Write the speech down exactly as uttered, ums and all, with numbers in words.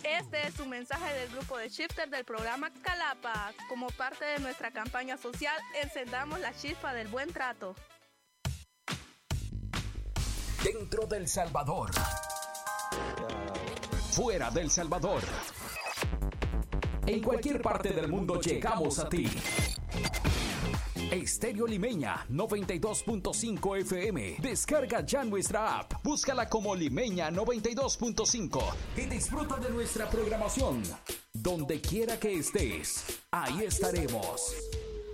Este es un mensaje del grupo de Shifter del programa Calapa. Como parte de nuestra campaña social, encendamos la chispa del buen trato. Dentro del Salvador. Fuera del Salvador. En cualquier parte del mundo llegamos a ti. Estéreo Limeña noventa y dos punto cinco F M. Descarga ya nuestra app. Búscala como Limeña noventa y dos punto cinco y disfruta de nuestra programación. Donde quiera que estés, ahí estaremos.